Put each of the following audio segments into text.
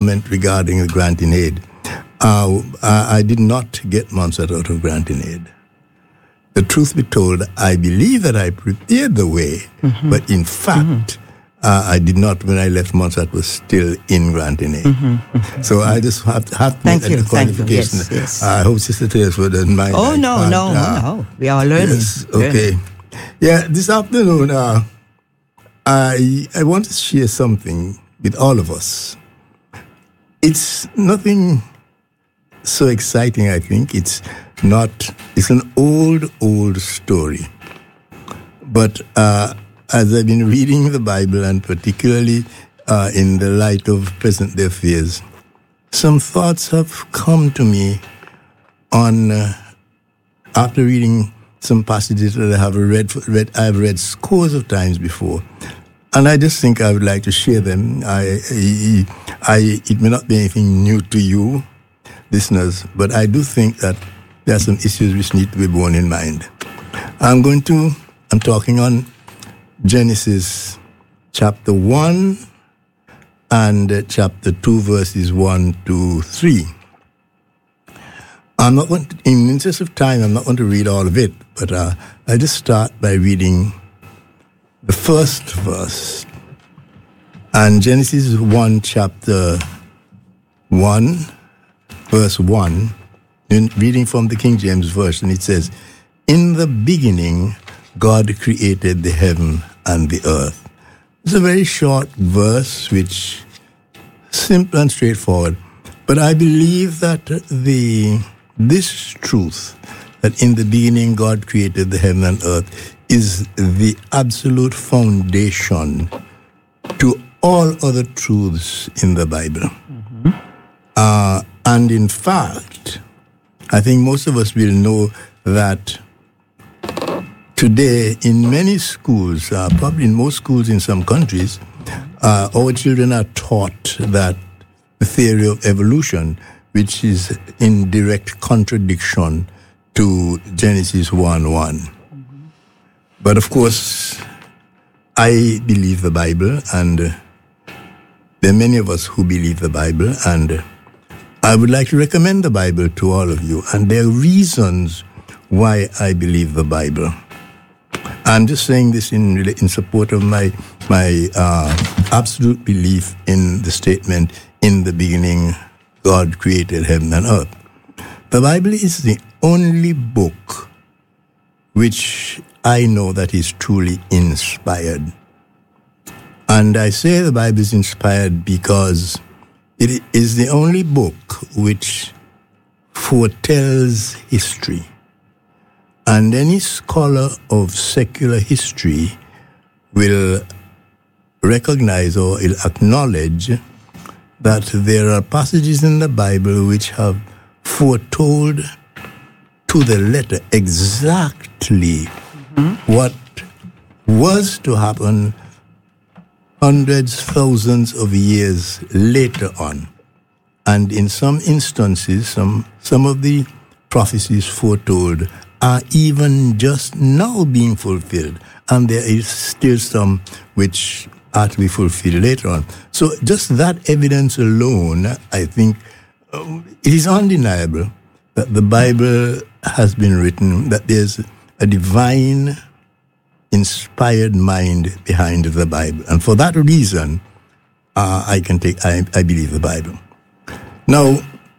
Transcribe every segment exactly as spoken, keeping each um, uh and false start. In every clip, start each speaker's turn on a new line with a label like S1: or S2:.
S1: comment regarding the granting aid. Uh, I, I did not get Montserrat out of granting aid. The truth be told, I believe that I prepared the way, mm-hmm. but in fact, mm-hmm. uh, I did not. When I left, Montserrat was still in granting aid. Mm-hmm. Mm-hmm. So I just have to, have to
S2: Thank
S1: make
S2: you.
S1: a qualification.
S2: Yes, yes.
S1: Uh, I hope Sister Teresa doesn't mind.
S2: Oh, no,
S1: but,
S2: no,
S1: uh,
S2: no. We are learning.
S1: Yes, okay. Yeah, this afternoon, uh, I I want to share something with all of us. It's nothing so exciting, I think. It's not, it's an old, old story. But uh, as I've been reading the Bible, and particularly uh, in the light of present-day affairs, some thoughts have come to me on, uh, after reading some passages that I have read, read, I've read scores of times before. And I just think I would like to share them. I, I, I, it may not be anything new to you, listeners, but I do think that there are some issues which need to be borne in mind. I'm going to, I'm talking on Genesis chapter one and uh, chapter two, verses one to three. I'm not going to, in the interest of time, I'm not going to read all of it, but uh, I'll just start by reading the first verse. And Genesis one, chapter one, verse one, in reading from the King James Version, it says, "In the beginning, God created the heaven and the earth." It's a very short verse, which simple and straightforward. But I believe that the this truth, that in the beginning God created the heaven and earth, is the absolute foundation to all other truths in the Bible. Mm-hmm. Uh, and in fact, I think most of us will know that today in many schools, uh, probably in most schools in some countries, uh, our children are taught that the theory of evolution, which is in direct contradiction to Genesis one one. But of course, I believe the Bible, and uh, there are many of us who believe the Bible, and uh, I would like to recommend the Bible to all of you, and there are reasons why I believe the Bible. I'm just saying this in in support of my my uh, absolute belief in the statement, "In the beginning, God created heaven and earth." The Bible is the only book which I know that is truly inspired. And I say the Bible is inspired because it is the only book which foretells history. And any scholar of secular history will recognize or will acknowledge that there are passages in the Bible which have foretold to the letter exactly mm-hmm. what was to happen hundreds, thousands of years later on. And in some instances, some some of the prophecies foretold are even just now being fulfilled. And there is still some which are to be fulfilled later on. So just that evidence alone, I think, uh, it is undeniable that the Bible has been written, that there's a divine inspired mind behind the Bible. And for that reason, uh, I can take, I, I believe the Bible. Now,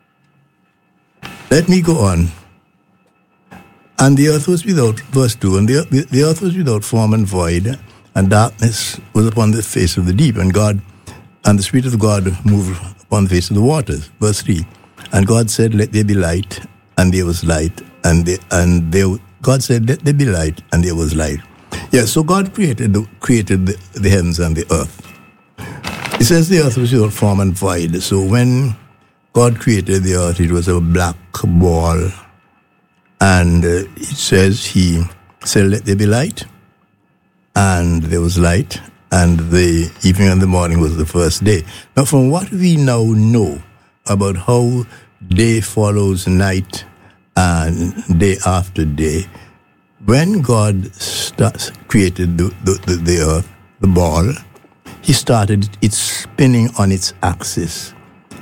S1: let me go on. And the earth was without, verse two, and the, the earth was without form and void, and darkness was upon the face of the deep, and God, and the Spirit of God moved upon the face of the waters. Verse three, and God said, "Let there be light," and there was light, and they, and there, God said, "Let there be light," and there was light. Yeah, so God created the, created the, the heavens and the earth. It says the earth was without form and void. So when God created the earth, it was a black ball. And uh, it says he said, "Let there be light." And there was light. And the evening and the morning was the first day. Now, from what we now know about how day follows night and day after day, when God starts, created the, the, the, the earth, the ball, he started it spinning on its axis.